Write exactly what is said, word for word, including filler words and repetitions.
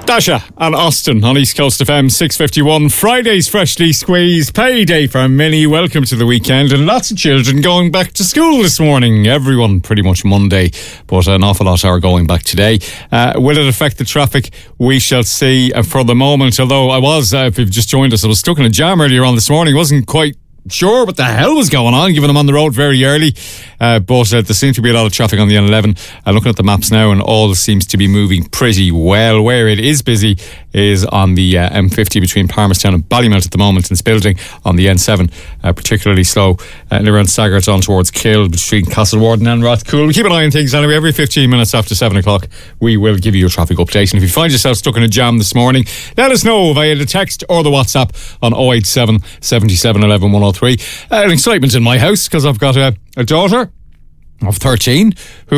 Dasha and Austin on East Coast F M six fifty-one. Friday's freshly squeezed payday for many. Welcome to the weekend, and lots of children going back to school this morning. Everyone pretty much Monday, but an awful lot are going back today. Uh, will it affect the traffic? We shall see. Uh, for the moment, although I was, uh, if you've just joined us, I was stuck in a jam earlier on this morning. Wasn't quite sure what the hell was going on, given I'm on the road very early, uh, but uh, there seems to be a lot of traffic on the N eleven. I'm looking at the maps now, and all seems to be moving pretty well. Where it is busy is on the uh, M fifty between Palmerstown and Ballymount at the moment, and it's building on the N seven, uh, particularly slow, uh, and around Sagart on towards Kill between Castlewarden and Rathcoole. We keep an eye on things anyway. Every fifteen minutes after seven o'clock we will give you a traffic update, and if you find yourself stuck in a jam this morning, let us know via the text or the WhatsApp on oh eight seven, seven seven, one one, one oh three. Uh, an excitement in my house because I've got a, a daughter of thirteen who